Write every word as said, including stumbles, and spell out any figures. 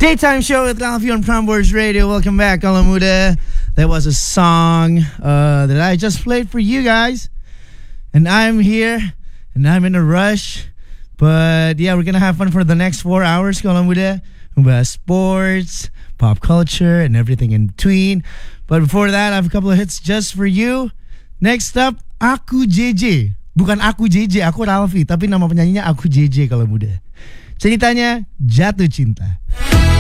Daytime show with Ralphie on Prambors Radio. Welcome back, Kaula Muda. That was a song uh, that I just played for you guys. And I'm here, and I'm in a rush. But yeah, we're going to have fun for the next four hours, Kaula Muda. About sports, pop culture, and everything in between. But before that, I have a couple of hits just for you. Next up, Aku J J. Bukan Aku J J, aku Ralphie. Tapi nama penyanyinya Aku J J, Kaula Muda. Ceritanya Jatuh Cinta.